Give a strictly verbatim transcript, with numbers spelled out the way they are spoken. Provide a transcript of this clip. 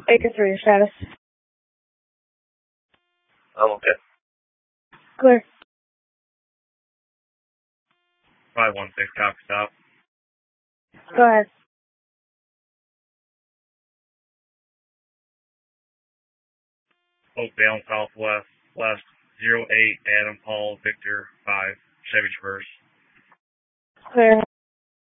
Acre three, status. I'm okay. Clear. five one six, copy, stop. Go ahead. Oakdale Southwest, west, zero eight, Adam Paul Victor five, Chevy Traverse. Clear.